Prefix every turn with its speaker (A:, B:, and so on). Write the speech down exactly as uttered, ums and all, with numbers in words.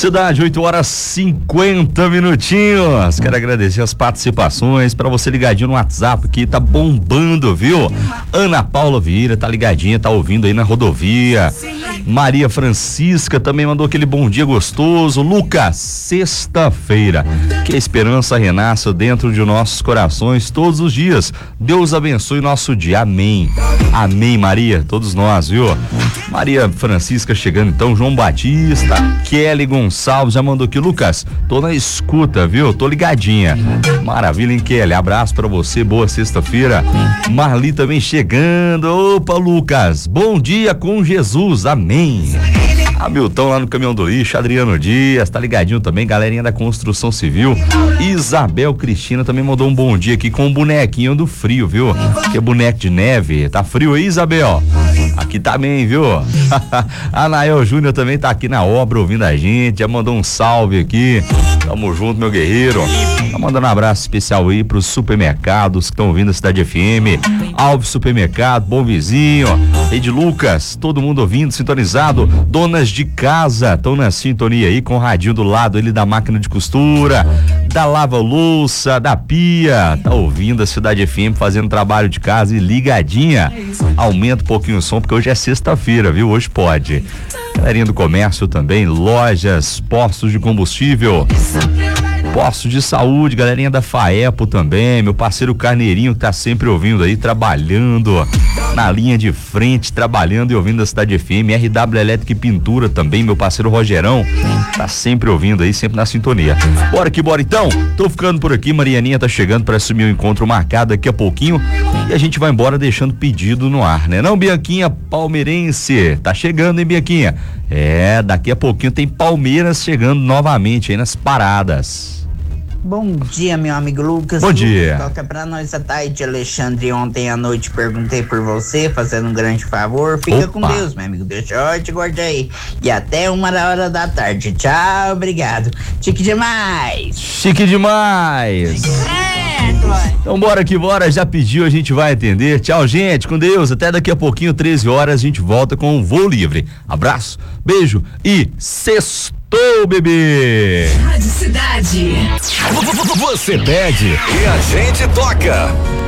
A: Cidade, oito horas cinquenta minutinhos. Quero agradecer as participações, para você ligadinho no WhatsApp aqui, tá bombando, viu? Ana Paula Vieira tá ligadinha, tá ouvindo aí na rodovia. Maria Francisca também mandou aquele bom dia gostoso. Lucas, sexta-feira, que a esperança renasça dentro de nossos corações todos os dias. Deus abençoe nosso dia, amém. Amém, Maria, todos nós, viu? Maria Francisca chegando então, João Batista, Kelly Gonçalves já mandou aqui, Lucas, tô na escuta, viu? Tô ligadinha. Maravilha, hein, Kelly? Abraço pra você, boa sexta-feira. Marli também chegando. Opa, Lucas, bom dia com Jesus, amém. Hamilton lá no Caminhão do Lixo, Adriano Dias, tá ligadinho também, galerinha da construção civil. Isabel Cristina também mandou um bom dia aqui com o bonequinho do frio, viu? Que é boneco de neve. Tá frio aí, Isabel? Aqui também, viu? A Nael Júnior também tá aqui na obra ouvindo a gente, já mandou um salve aqui. Tamo junto, meu guerreiro. Tá mandando um abraço especial aí pros supermercados que estão ouvindo a Cidade F M. Alves Supermercado, Bom Vizinho, Rede Lucas, todo mundo ouvindo, sintonizado. Donas de casa estão na sintonia aí com o radinho do lado ele da máquina de costura, da lava-louça, da pia. Tá ouvindo a Cidade F M fazendo trabalho de casa e ligadinha. Aumenta um pouquinho o som porque hoje é sexta-feira, viu? Hoje pode. Galerinha do comércio também, lojas, postos de combustível, postos de saúde, galerinha da FAEPO também, meu parceiro Carneirinho que tá sempre ouvindo aí, trabalhando na linha de frente, trabalhando e ouvindo a Cidade F M. R W Elétrica e Pintura também, meu parceiro Rogerão, tá sempre ouvindo aí, sempre na sintonia. Bora que bora então, tô ficando por aqui, Marianinha tá chegando para assumir o encontro marcado daqui a pouquinho e a gente vai embora deixando pedido no ar, né? Não, Bianquinha palmeirense, tá chegando, hein, Bianquinha? É, daqui a pouquinho tem Palmeiras chegando novamente aí nas paradas.
B: Bom dia, meu amigo Lucas.
A: Bom dia.
B: Toca pra nós a Thaide Alexandre. Ontem à noite perguntei por você, fazendo um grande favor. Fica
A: Opa.
B: com Deus, meu amigo. Deus te guarde aí. E até uma hora da tarde. Tchau, obrigado. Chique demais.
A: Chique demais. Então bora que bora, já pediu, a gente vai atender. Tchau, gente, com Deus. Até daqui a pouquinho, treze horas, a gente volta com o Voo Livre. Abraço, beijo e sextou, bebê.
C: Rádio Cidade.
D: Você pede e a gente toca.